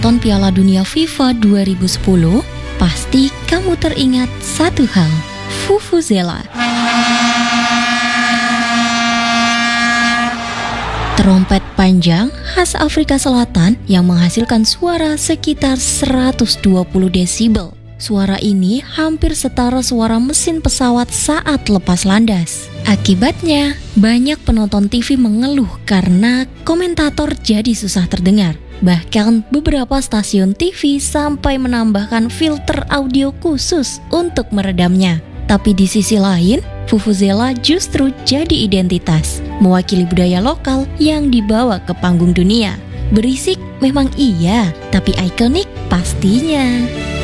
Nonton Piala Dunia FIFA 2010, pasti kamu teringat satu hal, Vuvuzela. Trompet panjang khas Afrika Selatan yang menghasilkan suara sekitar 120 desibel. Suara ini hampir setara suara mesin pesawat saat lepas landas. Akibatnya, banyak penonton TV mengeluh karena komentator jadi susah terdengar. Bahkan beberapa stasiun TV sampai menambahkan filter audio khusus untuk meredamnya. Tapi di sisi lain, Vuvuzela justru jadi identitas, mewakili budaya lokal yang dibawa ke panggung dunia. Berisik memang iya, tapi ikonik pastinya.